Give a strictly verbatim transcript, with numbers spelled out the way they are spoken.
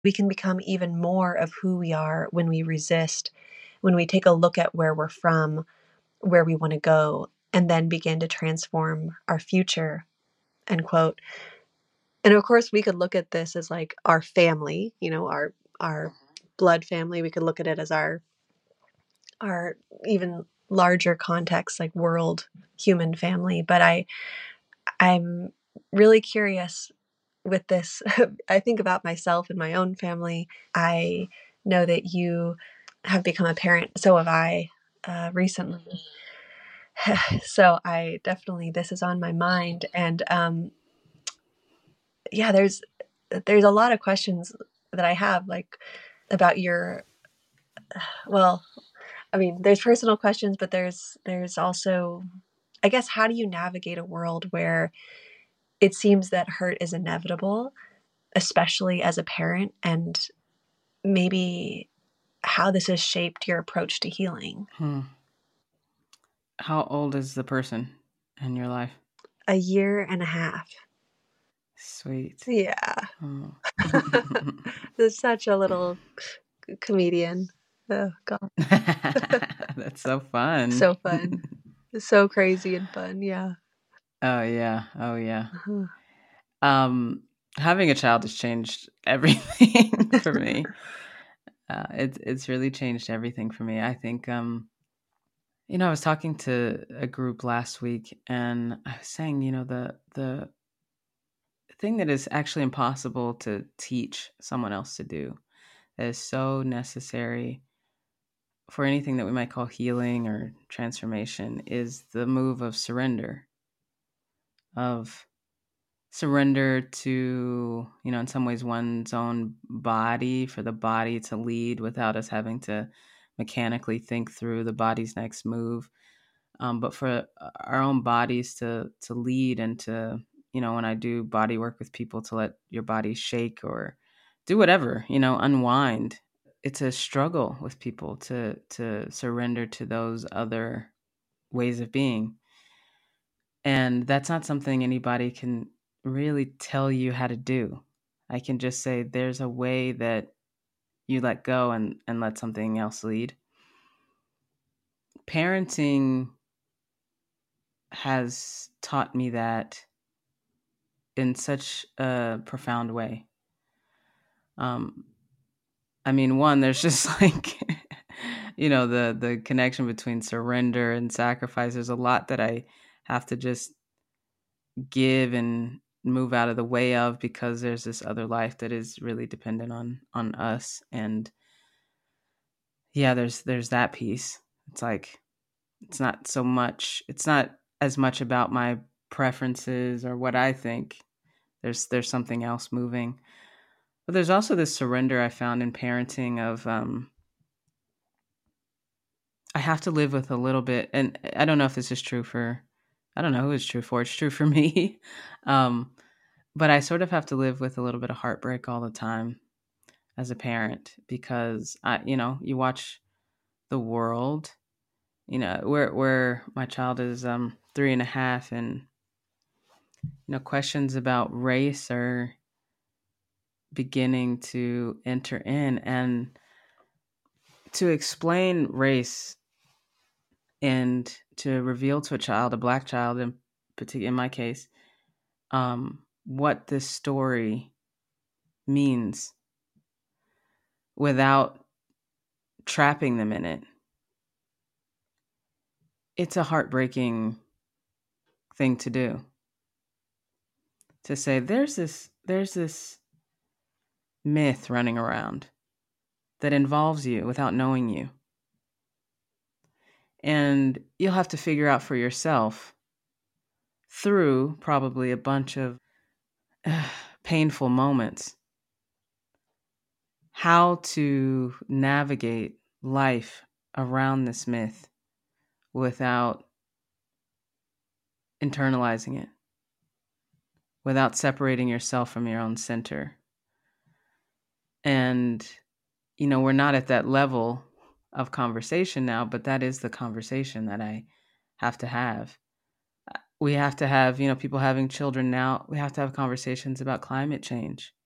We can become even more of who we are when we resist, when we take a look at where we're from, where we want to go, and then begin to transform our future, end quote. And of course, we could look at this as like our family, you know, our our blood family. We could look at it as our our even larger context, like world human family. But I I'm really curious with this. I think about myself and my own family. I know that you have become a parent. So have I uh, recently. So I definitely, this is on my mind. And um, yeah, there's there's a lot of questions that I have, like about your, well, I mean, there's personal questions, but there's there's also, I guess, how do you navigate a world where it seems that hurt is inevitable, especially as a parent, and maybe how this has shaped your approach to healing? Hmm. How old is the person in your life? A year and a half. Sweet. Yeah. Oh. There's such a little comedian. Oh, God. That's so fun. So fun. So crazy and fun. Yeah. Oh yeah. Oh yeah. Uh-huh. Um, having a child has changed everything for me. Uh, it's it's really changed everything for me. I think um, you know, I was talking to a group last week, and I was saying, you know, the the thing that is actually impossible to teach someone else to do, that is so necessary for anything that we might call healing or transformation, is the move of surrender, of surrender to, you know, in some ways one's own body, for the body to lead without us having to mechanically think through the body's next move. Um, but for our own bodies to to lead, and to, you know, when I do body work with people, to let your body shake or do whatever, you know, unwind. It's a struggle with people to to surrender to those other ways of being. And that's not something anybody can really tell you how to do. I can just say there's a way that you let go and, and let something else lead. Parenting has taught me that in such a profound way. Um, I mean, one, there's just like, you know, the the connection between surrender and sacrifice. There's a lot that I have to just give and move out of the way of, because there's this other life that is really dependent on on us. And yeah, there's there's that piece. It's like, it's not so much it's not as much about my preferences or what I think. There's there's something else moving. But there's also this surrender I found in parenting of, um I have to live with a little bit, and I don't know if this is true for, I don't know who it's true for. It's true for me. um but I sort of have to live with a little bit of heartbreak all the time as a parent, because I, you know, you watch the world, you know, where where my child is um three and a half, and you know, questions about race are beginning to enter in, and to explain race and to reveal to a child, a black child in particular, in my case, um, what this story means without trapping them in it. It's a heartbreaking thing to do. To say there's this there's this myth running around that involves you without knowing you. And you'll have to figure out for yourself, through probably a bunch of uh, painful moments, how to navigate life around this myth without internalizing it, without separating yourself from your own center. And, you know, we're not at that level of conversation now, but that is the conversation that I have to have. We have to have, you know, people having children now, we have to have conversations about climate change.